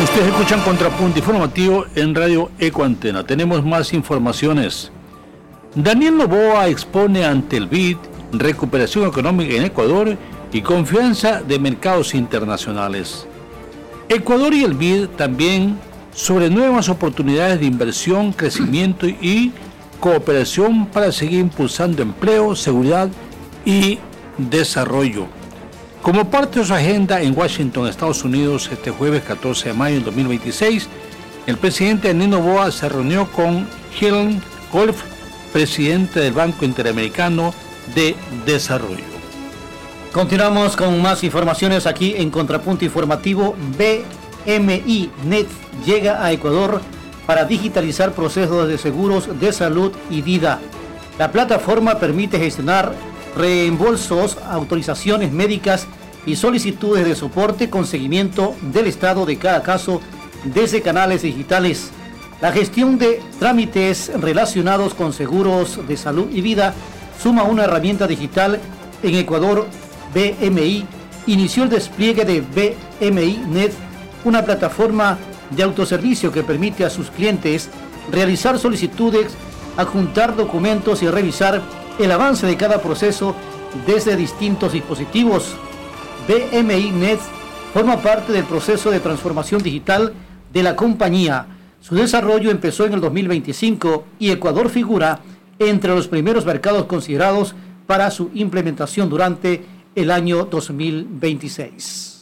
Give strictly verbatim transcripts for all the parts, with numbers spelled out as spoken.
Ustedes escuchan Contrapunto Informativo en Radio Ecoantena. Tenemos más informaciones. Daniel Noboa expone ante el B I D recuperación económica en Ecuador y confianza de mercados internacionales. Ecuador y el B I D también sobre nuevas oportunidades de inversión, crecimiento y cooperación para seguir impulsando empleo, seguridad y desarrollo. Como parte de su agenda en Washington, Estados Unidos, este jueves catorce de mayo del dos mil veintiséis, el presidente Daniel Noboa se reunió con Helen Wolf, presidente del Banco Interamericano de Desarrollo. Continuamos con más informaciones aquí en Contrapunto Informativo. B M I Net llega a Ecuador para digitalizar procesos de seguros de salud y vida. La plataforma permite gestionar reembolsos, autorizaciones médicas y solicitudes de soporte con seguimiento del estado de cada caso desde canales digitales. La gestión de trámites relacionados con seguros de salud y vida suma una herramienta digital en Ecuador. B M I inició el despliegue de B M I Net, una plataforma de autoservicio que permite a sus clientes realizar solicitudes, adjuntar documentos y revisar el avance de cada proceso desde distintos dispositivos. B M I Net forma parte del proceso de transformación digital de la compañía. Su desarrollo empezó en el dos mil veinticinco y Ecuador figura entre los primeros mercados considerados para su implementación durante el año dos mil veintiséis.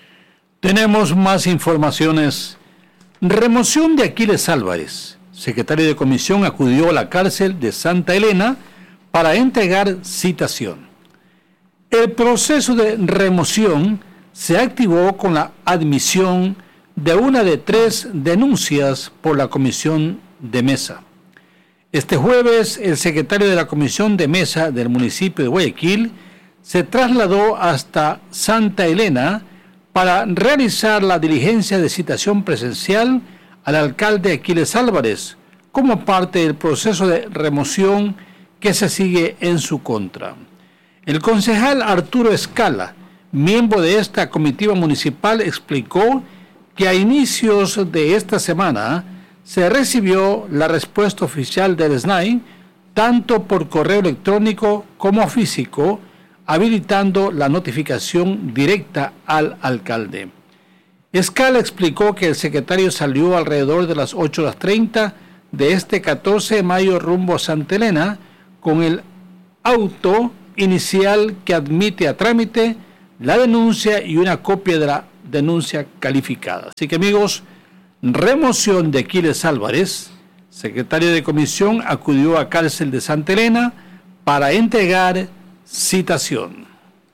Tenemos más informaciones. Remoción de Aquiles Álvarez, secretario de comisión, acudió a la cárcel de Santa Elena para entregar citación. El proceso de remoción se activó con la admisión de una de tres denuncias por la comisión de mesa. Este jueves, el secretario de la comisión de mesa del municipio de Guayaquil se trasladó hasta Santa Elena para realizar la diligencia de citación presencial al alcalde Aquiles Álvarez como parte del proceso de remoción que se sigue en su contra. El concejal Arturo Escala, miembro de esta comitiva municipal, explicó que a inicios de esta semana se recibió la respuesta oficial del S N A I, tanto por correo electrónico como físico, habilitando la notificación directa al alcalde. Escala explicó que el secretario salió alrededor de las ocho treinta de este catorce de mayo rumbo a Santa Elena con el auto inicial que admite a trámite la denuncia y una copia de la denuncia calificada. Así que, amigos, remoción de Aquiles Álvarez, secretario de comisión, acudió a cárcel de Santa Elena para entregar citación.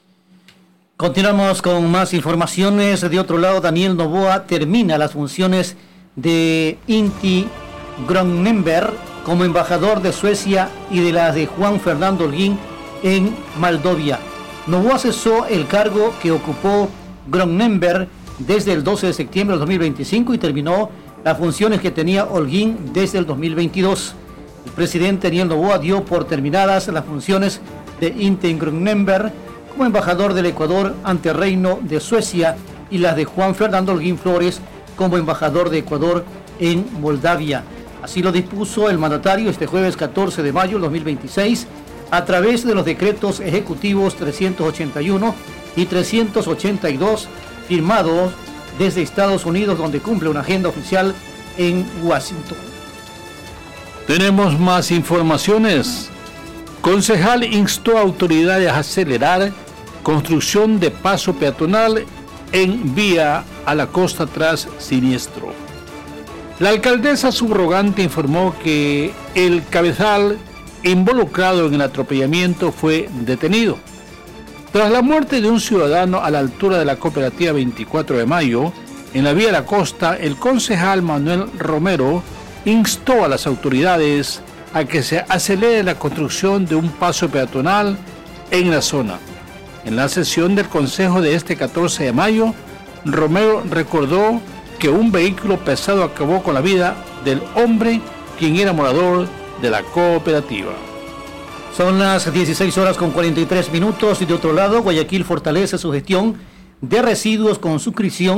Continuamos con más informaciones. De otro lado, Daniel Noboa termina las funciones de Inti Gronnenberg como embajador de Suecia y de las de Juan Fernando Holguín en Moldavia. Noboa cesó el cargo que ocupó Gronnenberg desde el doce de septiembre del dos mil veinticinco y terminó las funciones que tenía Holguín desde el dos mil veintidós. El presidente Daniel Noboa dio por terminadas las funciones de Inti Gronnenberg como embajador del Ecuador ante el Reino de Suecia y las de Juan Fernando Holguín Flores como embajador de Ecuador en Moldavia. Así lo dispuso el mandatario este jueves catorce de mayo del dos mil veintiséis a través de los decretos ejecutivos trescientos ochenta y uno y trescientos ochenta y dos firmados desde Estados Unidos, donde cumple una agenda oficial en Washington. Tenemos más informaciones. Concejal instó a autoridades a acelerar construcción de paso peatonal en vía a la costa tras siniestro. La alcaldesa subrogante informó que el cabezal involucrado en el atropellamiento fue detenido. Tras la muerte de un ciudadano a la altura de la cooperativa veinticuatro de mayo, en la vía a la costa, el concejal Manuel Romero instó a las autoridades a que se acelere la construcción de un paso peatonal en la zona. En la sesión del consejo de este catorce de mayo, Romero recordó que un vehículo pesado acabó con la vida del hombre, quien era morador de la cooperativa. Son las dieciséis horas con cuarenta y tres minutos y de otro lado, Guayaquil fortalece su gestión de residuos con suscripción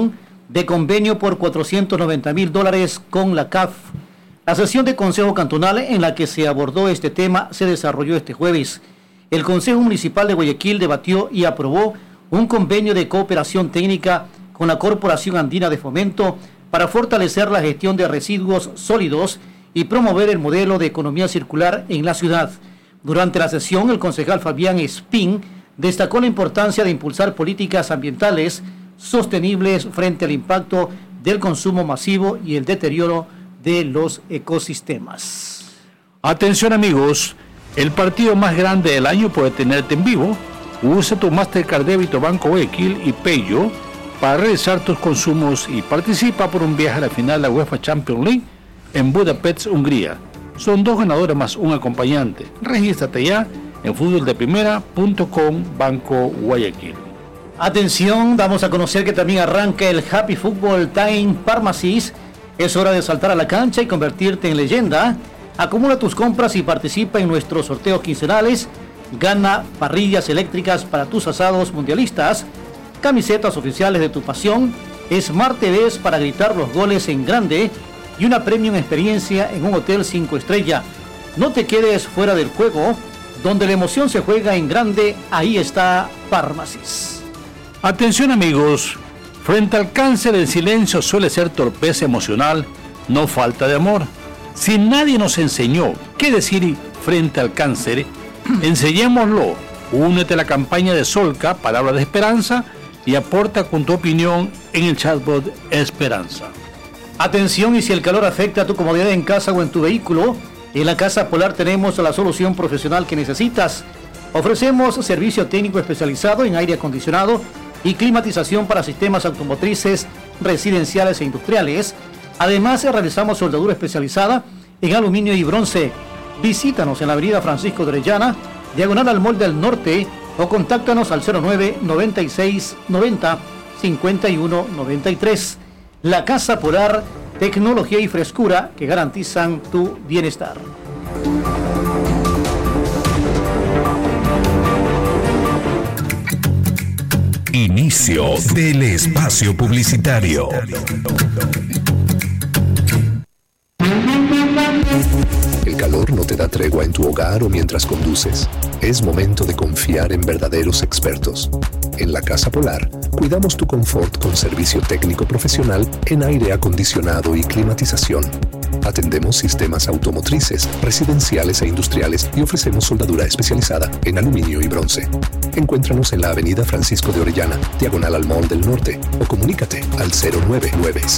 de convenio por cuatrocientos noventa mil dólares con la C A F. La sesión de Consejo Cantonal en la que se abordó este tema se desarrolló este jueves. El Consejo Municipal de Guayaquil debatió y aprobó un convenio de cooperación técnica con la Corporación Andina de Fomento para fortalecer la gestión de residuos sólidos y promover el modelo de economía circular en la ciudad. Durante la sesión, el concejal Fabián Espín destacó la importancia de impulsar políticas ambientales sostenibles frente al impacto del consumo masivo y el deterioro de los ecosistemas. Atención amigos, el partido más grande del año puede tenerte en vivo. Usa tu Mastercard Débito Banco Guayaquil y Payo para realizar tus consumos y participa por un viaje a la final de la UEFA Champions League en Budapest, Hungría. Son dos ganadores más un acompañante. Regístrate ya en fútbol de primera punto com Banco Guayaquil. Atención, damos a conocer que también arranca el Happy Football Time Pharmacies. Es hora de saltar a la cancha y convertirte en leyenda. Acumula tus compras y participa en nuestros sorteos quincenales. Gana parrillas eléctricas para tus asados mundialistas, camisetas oficiales de tu pasión, Smart T Vs para gritar los goles en grande y una premium experiencia en un hotel cinco estrella. No te quedes fuera del juego, donde la emoción se juega en grande. Ahí está Pharmacies. Atención amigos, frente al cáncer el silencio suele ser torpeza emocional, no falta de amor. Si nadie nos enseñó qué decir frente al cáncer, enseñémoslo. Únete a la campaña de Solca, Palabra de Esperanza, y aporta con tu opinión en el chatbot Esperanza. Atención, y si el calor afecta a tu comodidad en casa o en tu vehículo, en la Casa Polar tenemos la solución profesional que necesitas. Ofrecemos servicio técnico especializado en aire acondicionado y climatización para sistemas automotrices, residenciales e industriales. Además, realizamos soldadura especializada en aluminio y bronce. Visítanos en la avenida Francisco de Orellana, diagonal al Mall del Norte, o contáctanos al cero nueve noventa y seis noventa cincuenta y uno noventa y tres. La Casa Polar, tecnología y frescura que garantizan tu bienestar. Inicio del espacio publicitario. El calor no te da tregua en tu hogar o mientras conduces. Es momento de confiar en verdaderos expertos. En la Casa Polar, cuidamos tu confort con servicio técnico profesional en aire acondicionado y climatización. Atendemos sistemas automotrices, residenciales e industriales y ofrecemos soldadura especializada en aluminio y bronce. Encuéntranos en la avenida Francisco de Orellana, diagonal al Mall del Norte, o comunícate al cero nueve nueve